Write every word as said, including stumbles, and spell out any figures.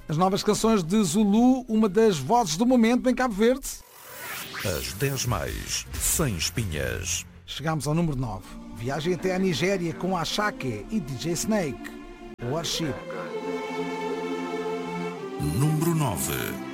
As novas canções de Zulu, uma das vozes do momento em Cabo Verde. As dez mais, sem espinhas. Chegámos ao número nove. Viagem até a Nigéria com Ashake e D J Snake. Worship. Número nove.